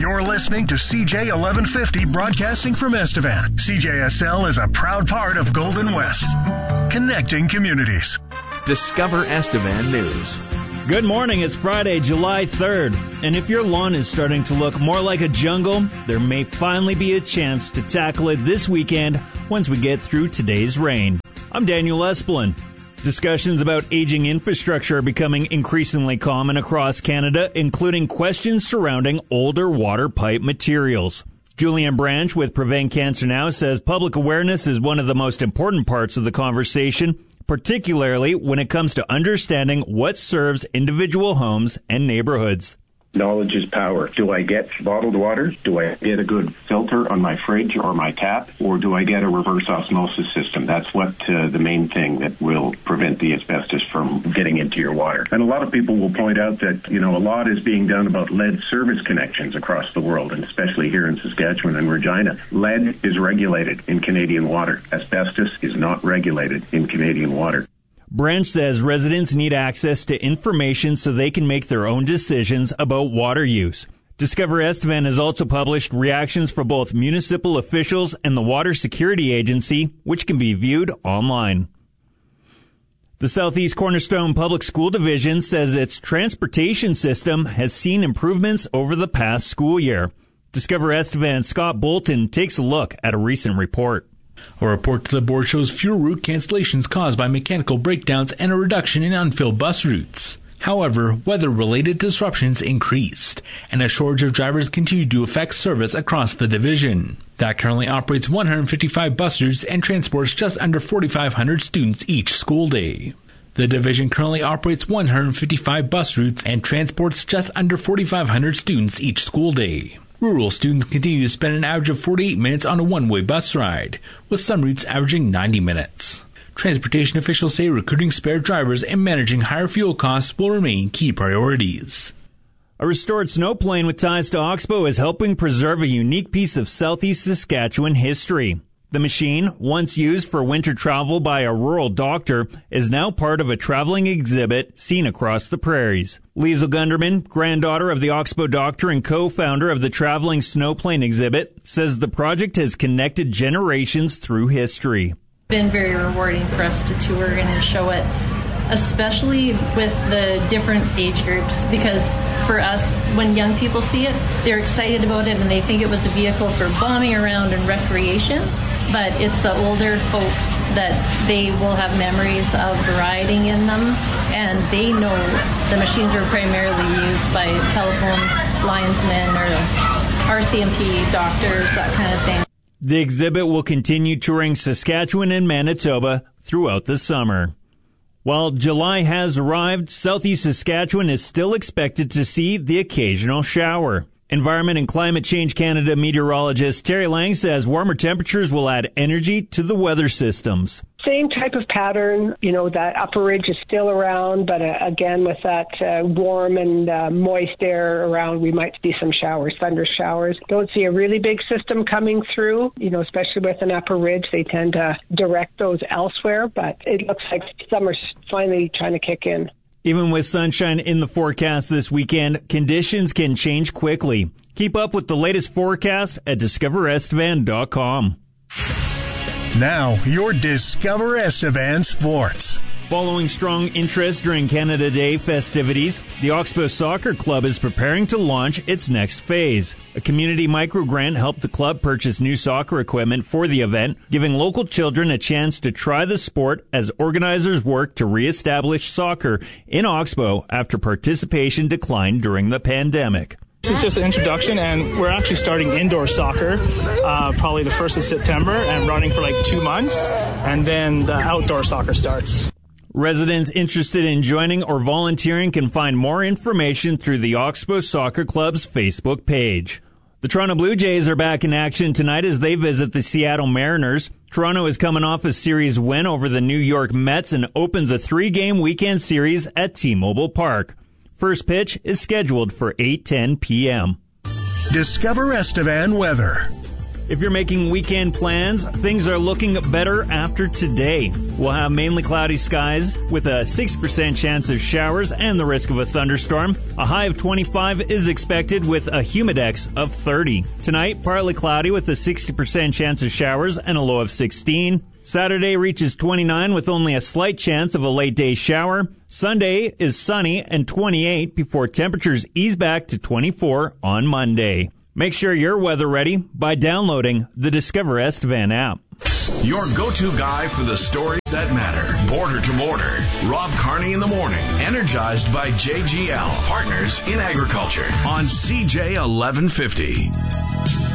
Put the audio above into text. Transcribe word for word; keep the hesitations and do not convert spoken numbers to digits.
You're listening to C J eleven fifty broadcasting from Estevan. C J S L is a proud part of Golden West, connecting communities. Discover Estevan News. Good morning. It's Friday, July third. And if your lawn is starting to look more like a jungle, there may finally be a chance to tackle it this weekend once we get through today's rain. I'm Daniel Esplin. Discussions about aging infrastructure are becoming increasingly common across Canada, including questions surrounding older water pipe materials. Julian Branch with Prevent Cancer Now says public awareness is one of the most important parts of the conversation, particularly when it comes to understanding what serves individual homes and neighborhoods. Knowledge is power. Do I get bottled water? Do I get a good filter on my fridge or my tap? Or do I get a reverse osmosis system? That's what uh, the main thing that will prevent the asbestos from getting into your water. And a lot of people will point out that, you know, a lot is being done about lead service connections across the world, and especially here in Saskatchewan and Regina. Lead is regulated in Canadian water. Asbestos is not regulated in Canadian water. Branch says residents need access to information so they can make their own decisions about water use. Discover Estevan has also published reactions for both municipal officials and the Water Security Agency, which can be viewed online. The Southeast Cornerstone Public School Division says its transportation system has seen improvements over the past school year. Discover Estevan's Scott Bolton takes a look at a recent report. A report to the board shows fewer route cancellations caused by mechanical breakdowns and a reduction in unfilled bus routes. However, weather-related disruptions increased, and a shortage of drivers continued to affect service across the division. That currently operates one hundred fifty-five bus routes and transports just under forty-five hundred students each school day. The division currently operates one hundred fifty-five bus routes and transports just under forty-five hundred students each school day. Rural students continue to spend an average of forty-eight minutes on a one-way bus ride, with some routes averaging ninety minutes. Transportation officials say recruiting spare drivers and managing higher fuel costs will remain key priorities. A restored snowplane with ties to Oxbow is helping preserve a unique piece of southeast Saskatchewan history. The machine, once used for winter travel by a rural doctor, is now part of a traveling exhibit seen across the prairies. Liesl Gunderman, granddaughter of the Oxbow doctor and co-founder of the traveling snowplane exhibit, says the project has connected generations through history. It's been very rewarding for us to tour and show it, especially with the different age groups, because for us, when young people see it, they're excited about it and they think it was a vehicle for bombing around and recreation. But it's the older folks that they will have memories of riding in them, and they know the machines were primarily used by telephone linesmen or R C M P doctors, that kind of thing. The exhibit will continue touring Saskatchewan and Manitoba throughout the summer. While July has arrived, southeast Saskatchewan is still expected to see the occasional shower. Environment and Climate Change Canada meteorologist Terry Lang says warmer temperatures will add energy to the weather systems. Same type of pattern, you know, that upper ridge is still around, but uh, again, with that uh, warm and uh, moist air around, we might see some showers, thunder showers. Don't see a really big system coming through, you know, especially with an upper ridge. They tend to direct those elsewhere, but it looks like summer's finally trying to kick in. Even with sunshine in the forecast this weekend, conditions can change quickly. Keep up with the latest forecast at discover estevan dot com. Now, your Discover Estevan Sports. Following strong interest during Canada Day festivities, the Oxbow Soccer Club is preparing to launch its next phase. A community microgrant helped the club purchase new soccer equipment for the event, giving local children a chance to try the sport as organizers work to reestablish soccer in Oxbow after participation declined during the pandemic. This is just an introduction, and we're actually starting indoor soccer uh, probably the first of September and running for like two months, and then the outdoor soccer starts. Residents interested in joining or volunteering can find more information through the Oxbow Soccer Club's Facebook page. The Toronto Blue Jays are back in action tonight as they visit the Seattle Mariners. Toronto is coming off a series win over the New York Mets and opens a three-game weekend series at T-Mobile Park. First pitch is scheduled for eight ten p.m. Discover Estevan weather. If you're making weekend plans, things are looking better after today. We'll have mainly cloudy skies with a six percent chance of showers and the risk of a thunderstorm. A high of twenty-five is expected with a humidex of thirty. Tonight, partly cloudy with a sixty percent chance of showers and a low of sixteen. Saturday reaches twenty-nine with only a slight chance of a late day shower. Sunday is sunny and twenty-eight before temperatures ease back to twenty-four on Monday. Make sure you're weather ready by downloading the Discover Estevan app. Your go-to guy for the stories that matter. Border to border. Rob Carney in the morning. Energized by J G L, Partners in Agriculture on C J eleven fifty.